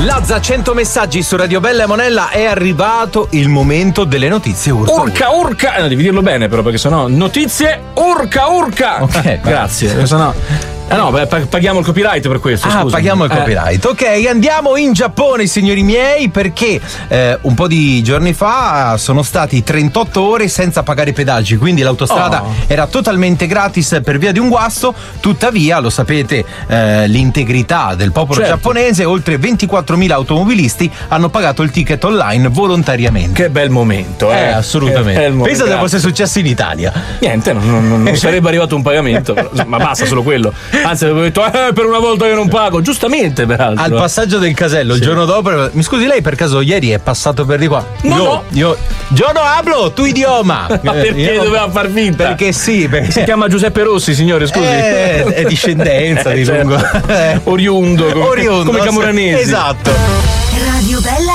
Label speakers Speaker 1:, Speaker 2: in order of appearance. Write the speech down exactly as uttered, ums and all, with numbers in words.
Speaker 1: Lazza, cento messaggi su Radio Bella e Monella. È arrivato il momento delle notizie urca.
Speaker 2: Urca, urca. Eh, devi dirlo bene però, perché sennò notizie urca, urca.
Speaker 1: Ok,
Speaker 2: grazie. Perché sennò Eh no, beh, paghiamo il copyright per questo.
Speaker 1: Ah,
Speaker 2: scusami.
Speaker 1: paghiamo il copyright. Eh. Ok, andiamo in Giappone, signori miei, perché eh, un po' di giorni fa sono stati trentotto ore senza pagare i pedaggi, quindi l'autostrada oh. era totalmente gratis per via di un guasto. Tuttavia, lo sapete, eh, l'integrità del popolo certo. giapponese, oltre ventiquattromila automobilisti hanno pagato il ticket online volontariamente.
Speaker 2: Che bel momento, eh,
Speaker 1: eh assolutamente. Pensa se fosse successo in Italia.
Speaker 2: Niente, non, non, non sarebbe arrivato un pagamento, ma basta solo quello. Anzi, avevo detto, eh, per una volta io non pago. Giustamente, peraltro.
Speaker 1: Al passaggio del casello, sì. il giorno dopo, mi scusi, lei per caso ieri è passato per di qua?
Speaker 2: No,
Speaker 1: io,
Speaker 2: no.
Speaker 1: io, io no hablo, tu idioma.
Speaker 2: Ma perché io, doveva far finta?
Speaker 1: Perché sì, perché
Speaker 2: si chiama Giuseppe Rossi, signore, scusi.
Speaker 1: Eh, è discendenza,
Speaker 2: eh,
Speaker 1: di lungo.
Speaker 2: Certo. Oriundo, come,
Speaker 1: Oriundo,
Speaker 2: come Camoranesi.
Speaker 1: Esatto.
Speaker 3: Radio Bella